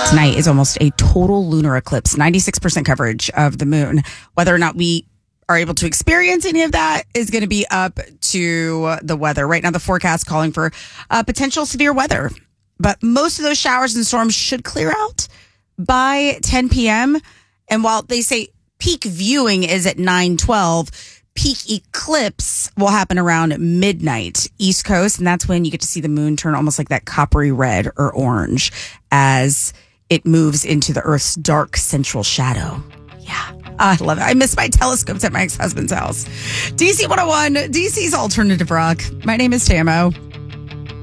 Tonight is almost a total lunar eclipse, 96% coverage of the moon. Whether or not we are able to experience any of that is going to be up to the weather. Right now, the forecast calling for potential severe weather. But most of those showers and storms should clear out by 10 p.m. And while they say peak viewing is at 9:12, peak eclipse will happen around midnight East Coast. And that's when you get to see the moon turn almost like that coppery red or orange as it moves into the Earth's dark central shadow. Yeah, I love it. I miss my telescopes at my ex-husband's house. DC 101, DC's Alternative Rock. My name is Tamo.